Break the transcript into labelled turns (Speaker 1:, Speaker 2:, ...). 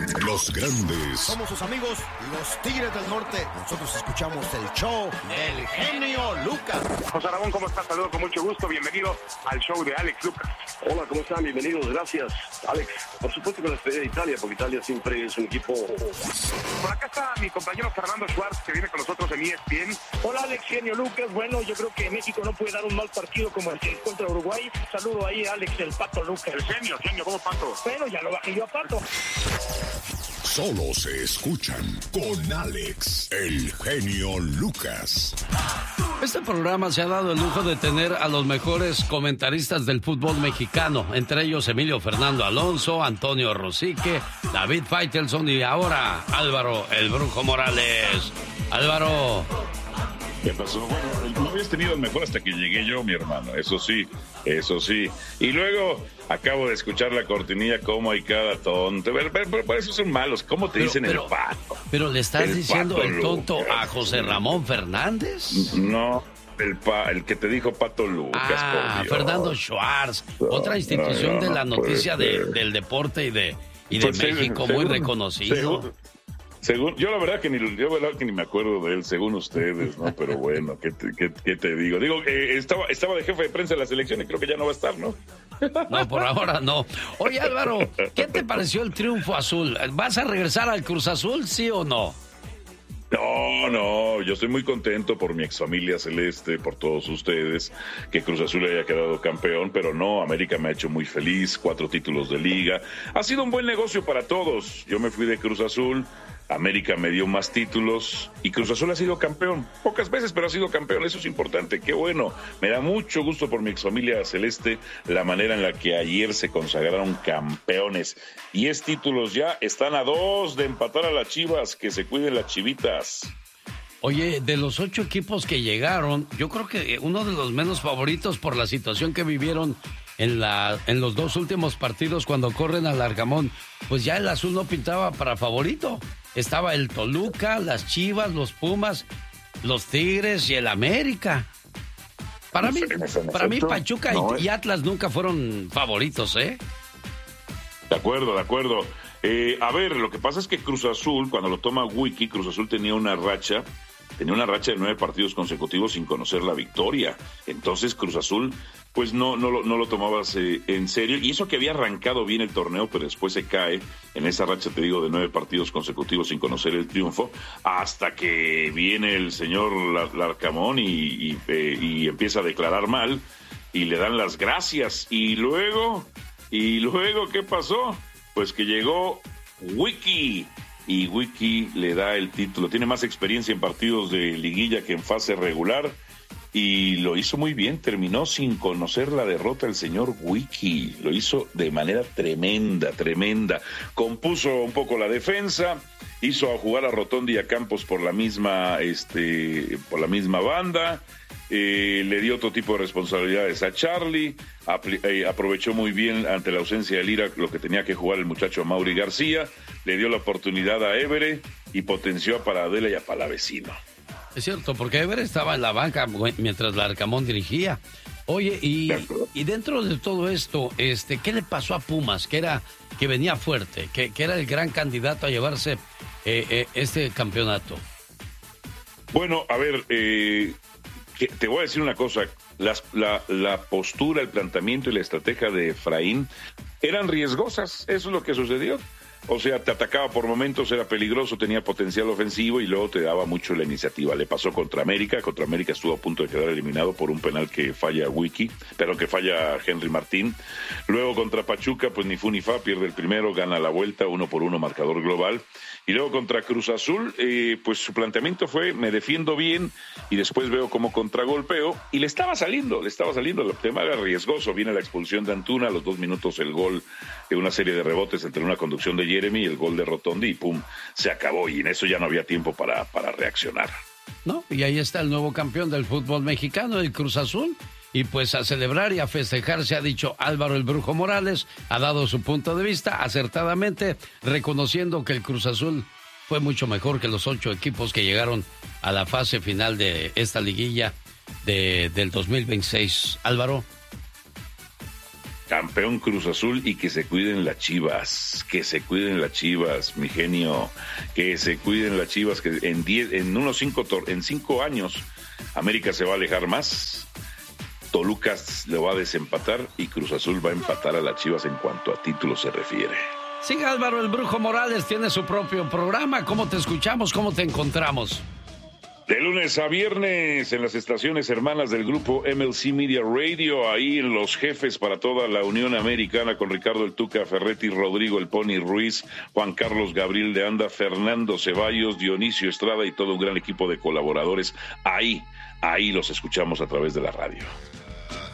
Speaker 1: Los grandes.
Speaker 2: Somos sus amigos, los Tigres del Norte. Nosotros escuchamos el show del genio Lucas.
Speaker 3: José Ramón, ¿cómo estás? Saludos con mucho gusto. Bienvenido al show de Alex Lucas.
Speaker 4: Hola, ¿cómo están? Bienvenidos. Gracias, Alex. Por supuesto que la estrella de Italia, porque Italia siempre es un equipo...
Speaker 3: Por acá está mi compañero Fernando Schwartz, que viene con nosotros en ESPN.
Speaker 5: Hola, Alex, genio Lucas. Bueno, yo creo que México no puede dar un mal partido como el que contra Uruguay. Saludo ahí a Alex, el Pato Lucas.
Speaker 3: El genio, ¿cómo Pato?
Speaker 5: Bueno, ya lo bajé yo a Pato.
Speaker 1: Solo se escuchan con Alex, el genio Lucas.
Speaker 6: Este programa se ha dado el lujo de tener a los mejores comentaristas del fútbol mexicano, entre ellos Emilio Fernando Alonso, Antonio Rosique, David Faitelson y ahora Álvaro el Brujo Morales. Álvaro.
Speaker 7: ¿Qué pasó? Bueno, lo habías tenido mejor hasta que llegué yo, mi hermano, eso sí. Y luego acabo de escuchar la cortinilla, como hay cada tonto. Pero por eso son malos, ¿cómo te dicen el pato?
Speaker 6: Pero le estás diciendo el tonto
Speaker 7: Lucas
Speaker 6: a José Ramón Fernández.
Speaker 7: No, el que te dijo Pato Lucas.
Speaker 6: Fernando Schwartz, otra institución de la noticia del deporte y de pues México, muy reconocido.
Speaker 7: Yo la verdad que ni me acuerdo de él, según ustedes, ¿no? Pero bueno, ¿qué te digo? Digo, estaba de jefe de prensa de la selección y creo que ya no va a estar, ¿no?
Speaker 6: No, por ahora no. Oye, Álvaro, ¿qué te pareció el triunfo azul? ¿Vas a regresar al Cruz Azul, sí o no?
Speaker 7: No, yo estoy muy contento por mi exfamilia celeste, por todos ustedes, que Cruz Azul haya quedado campeón, pero no, América me ha hecho muy feliz, 4 títulos de liga. Ha sido un buen negocio para todos. Yo me fui de Cruz Azul, América me dio más títulos y Cruz Azul ha sido campeón. Pocas veces, pero ha sido campeón. Eso es importante. Qué bueno. Me da mucho gusto por mi exfamilia celeste la manera en la que ayer se consagraron campeones. 10 títulos ya. Están a 2 de empatar a las Chivas. Que se cuiden las chivitas.
Speaker 6: Oye, de los 8 equipos que llegaron, yo creo que uno de los menos favoritos por la situación que vivieron en los 2 últimos partidos cuando corren al Arcamón, pues ya el azul no pintaba para favorito. Estaba el Toluca, las Chivas, los Pumas, los Tigres y el América. Para mí Pachuca y Atlas nunca fueron favoritos, ¿eh?
Speaker 7: De acuerdo. A ver, lo que pasa es que Cruz Azul, cuando lo toma Wiki, Cruz Azul tenía una racha de 9 partidos consecutivos sin conocer la victoria. Entonces Cruz Azul pues no lo tomabas en serio, y eso que había arrancado bien el torneo, pero después se cae en esa racha, te digo, de 9 partidos consecutivos sin conocer el triunfo, hasta que viene el señor Larcamón y empieza a declarar mal, y le dan las gracias, y luego, ¿qué pasó? Pues que llegó Wiki, y Wiki le da el título. Tiene más experiencia en partidos de liguilla que en fase regular, y lo hizo muy bien. Terminó sin conocer la derrota el señor Wiki. Lo hizo de manera tremenda. Compuso un poco la defensa, hizo a jugar a Rotondi y a Campos por la misma banda. Le dio otro tipo de responsabilidades a Charlie, aprovechó muy bien ante la ausencia de Lira lo que tenía que jugar el muchacho Mauri García, le dio la oportunidad a Évere y potenció a Paradela y a Palavecino.
Speaker 6: Es cierto, porque Évere estaba en la banca mientras Larcamón dirigía. Oye, y dentro de todo esto, ¿qué le pasó a Pumas? Que venía fuerte, que era el gran candidato a llevarse este campeonato.
Speaker 7: Bueno, a ver, te voy a decir una cosa. La postura, el planteamiento y la estrategia de Efraín eran riesgosas. Eso es lo que sucedió. O sea, te atacaba por momentos, era peligroso, tenía potencial ofensivo y luego te daba mucho la iniciativa. Le pasó contra América estuvo a punto de quedar eliminado por un penal que falla Wiki, pero que falla Henry Martín. Luego contra Pachuca, pues ni fu ni fa, pierde el primero, gana la vuelta, 1-1 marcador global. Y luego contra Cruz Azul, pues su planteamiento fue, me defiendo bien y después veo como contragolpeo, y le estaba saliendo, el tema era riesgoso, viene la expulsión de Antuna, a los 2 minutos el gol de una serie de rebotes entre una conducción de Jeremy y el gol de Rotondi, y pum, se acabó, y en eso ya no había tiempo para reaccionar.
Speaker 6: No, y ahí está el nuevo campeón del fútbol mexicano, el Cruz Azul. Y pues a celebrar y a festejar se ha dicho Álvaro el Brujo Morales, ha dado su punto de vista acertadamente, reconociendo que el Cruz Azul fue mucho mejor que los 8 equipos que llegaron a la fase final de esta liguilla del 2026. Álvaro.
Speaker 7: Campeón Cruz Azul y que se cuiden las Chivas, mi genio, que se cuiden las Chivas, que en 5 años América se va a alejar más, Toluca le va a desempatar y Cruz Azul va a empatar a las Chivas en cuanto a títulos se refiere.
Speaker 6: Sí, Álvaro, el Brujo Morales tiene su propio programa. ¿Cómo te escuchamos? ¿Cómo te encontramos?
Speaker 7: De lunes a viernes en las estaciones hermanas del grupo MLC Media Radio, ahí en Los Jefes para toda la Unión Americana con Ricardo el Tuca Ferretti, Rodrigo el Pony Ruiz, Juan Carlos Gabriel de Anda, Fernando Ceballos, Dionisio Estrada y todo un gran equipo de colaboradores. Ahí los escuchamos a través de la radio.